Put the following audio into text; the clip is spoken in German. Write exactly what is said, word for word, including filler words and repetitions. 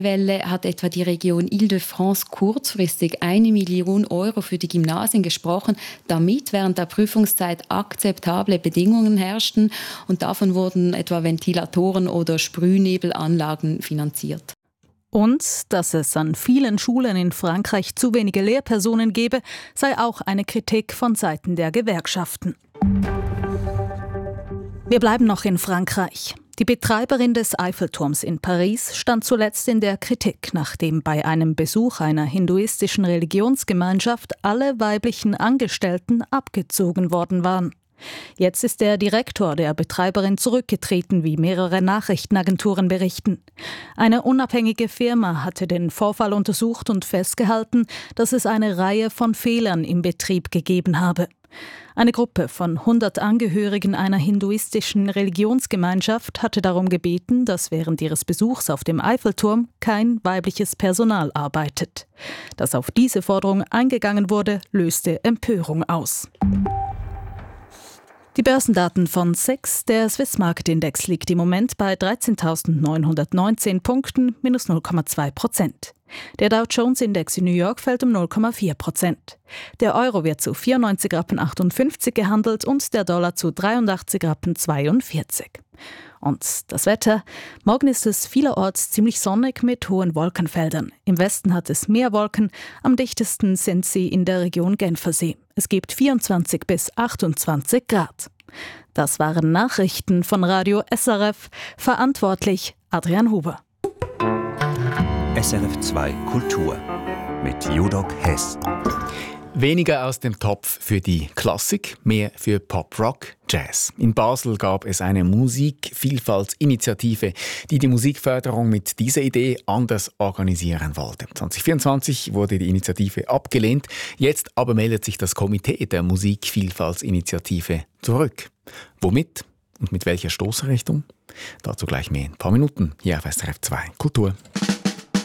Welle hat etwa die Region Île-de-France kurzfristig eine Million Euro für die Gymnasien gesprochen, damit während der Prüfungszeit akzeptable Bedingungen herrschten. Und davon wurden etwa Ventilatoren oder Sprühnebelanlagen finanziert. Und dass es an vielen Schulen in Frankreich zu wenige Lehrpersonen gebe, sei auch eine Kritik von Seiten der Gewerkschaften. Wir bleiben noch in Frankreich. Die Betreiberin des Eiffelturms in Paris stand zuletzt in der Kritik, nachdem bei einem Besuch einer hinduistischen Religionsgemeinschaft alle weiblichen Angestellten abgezogen worden waren. Jetzt ist der Direktor der Betreiberin zurückgetreten, wie mehrere Nachrichtenagenturen berichten. Eine unabhängige Firma hatte den Vorfall untersucht und festgehalten, dass es eine Reihe von Fehlern im Betrieb gegeben habe. Eine Gruppe von hundert Angehörigen einer hinduistischen Religionsgemeinschaft hatte darum gebeten, dass während ihres Besuchs auf dem Eiffelturm kein weibliches Personal arbeitet. Dass auf diese Forderung eingegangen wurde, löste Empörung aus. Die Börsendaten von S I X, der Swiss Market Index, liegt im Moment bei dreizehntausendneunhundertneunzehn Punkten, minus null Komma zwei Prozent. Der Dow Jones Index in New York fällt um null Komma vier Prozent. Der Euro wird zu vierundneunzig Rappen achtundfünfzig gehandelt und der Dollar zu dreiundachtzig Rappen zweiundvierzig. Und das Wetter? Morgen ist es vielerorts ziemlich sonnig mit hohen Wolkenfeldern. Im Westen hat es mehr Wolken, am dichtesten sind sie in der Region Genfersee. Es gibt vierundzwanzig bis achtundzwanzig Grad. Das waren Nachrichten von Radio S R F, verantwortlich Adrian Huber. S R F zwei Kultur mit Judok Hess. Weniger aus dem Topf für die Klassik, mehr für Pop, Rock, Jazz. In Basel gab es eine Musikvielfaltsinitiative, die die Musikförderung mit dieser Idee anders organisieren wollte. zwanzig vierundzwanzig wurde die Initiative abgelehnt, jetzt aber meldet sich das Komitee der Musikvielfaltsinitiative zurück. Womit und mit welcher Stoßrichtung? Dazu gleich mehr in ein paar Minuten hier auf S R F zwei Kultur.